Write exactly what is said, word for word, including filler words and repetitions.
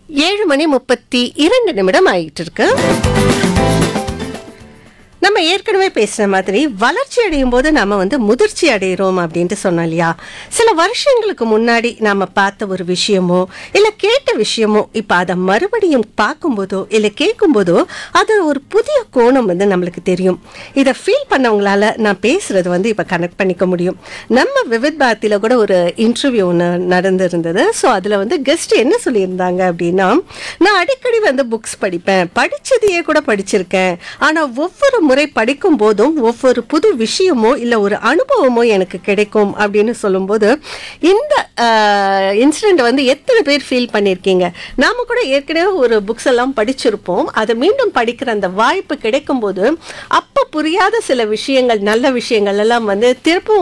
ஏழு மணி முப்பத்தி இரண்டு நிமிடம் ஆயிட்டு இருக்கு. நம்ம ஏற்கனவே பேசுன மாதிரி வளர்ச்சி அடையும் போது நாம வந்து முதிர்ச்சி அடைகிறோம் அப்படின்ட்டு சொன்னோம் இல்லையா. சில வருஷங்களுக்கு முன்னாடி நாம பார்த்த ஒரு விஷயமோ இல்ல கேட்ட விஷயமோ இப்ப அதை மறுபடியும் பார்க்கும்போதோ இல்ல கேட்கும் போதோ அது ஒரு புதிய கோணம் வந்து நம்மளுக்கு தெரியும். இதை ஃபீல் பண்ணவங்களால நான் பேசுறது வந்து இப்ப கனெக்ட் பண்ணிக்க முடியும். நம்ம விவித் பாரதியில கூட ஒரு இன்டர்வியூ ஒன்று நடந்திருந்தது. ஸோ அதுல வந்து கெஸ்ட் என்ன சொல்லியிருந்தாங்க அப்படின்னா, நான் அடிக்கடி வந்து புக்ஸ் படிப்பேன், படிச்சதையே கூட படிச்சிருக்கேன், ஆனா ஒவ்வொரு முறை படிக்கும் போதும் ஒவ்வொரு புது விஷயமோ இல்ல ஒரு அனுபவமோ எனக்கு கிடைக்கும் அப்படின்னு சொல்லும்போது, இந்த இன்சிடென்ட் வந்து எத்தனை பேர் ஃபீல் பண்ணியிருக்கீங்க? நாம கூட ஏற்கனவே ஒரு புக்ஸ் எல்லாம் படிச்சிருப்போம், அதை மீண்டும் படிக்கிற அந்த வாய்ப்பு கிடைக்கும் போது அப்ப புரியாத சில விஷயங்கள், நல்ல விஷயங்கள் எல்லாம் வந்து திருப்பவும்